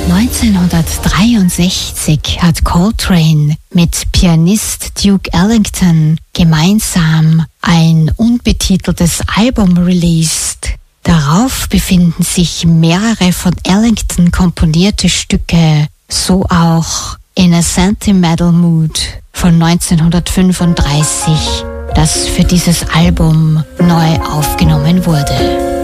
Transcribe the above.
1963 hat Coltrane mit Pianist Duke Ellington gemeinsam ein unbetiteltes Album released. Darauf befinden sich mehrere von Ellington komponierte Stücke, so auch In a Sentimental Mood von 1935, das für dieses Album neu aufgenommen wurde.